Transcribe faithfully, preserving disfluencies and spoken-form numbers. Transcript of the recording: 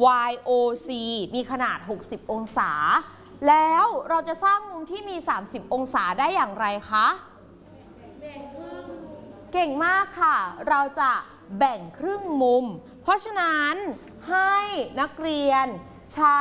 วาย โอ ซี มีขนาดหกสิบองศาแล้วเราจะสร้างมุมที่มีสามสิบองศาได้อย่างไรคะเก่งมากค่ะเราจะแบ่งครึ่งมุมเพราะฉะนั้นให้นักเรียนใช้